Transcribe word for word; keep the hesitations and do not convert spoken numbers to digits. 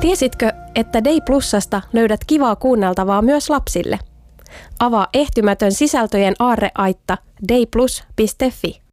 Tiesitkö, että Day Plusasta löydät kivaa kuunneltavaa myös lapsille? Avaa ehtymätön sisältöjen aarreaitta dayplus piste fi.